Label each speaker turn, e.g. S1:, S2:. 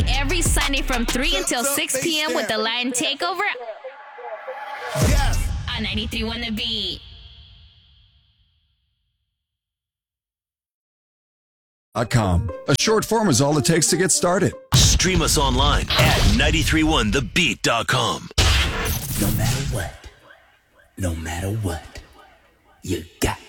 S1: Every Sunday from 3 until 6 p.m. with the Lion Takeover on 93.1 The Beat.
S2: .com. A short form is all it takes to get started.
S3: Stream us online at 931thebeat.com.
S4: No matter what, you got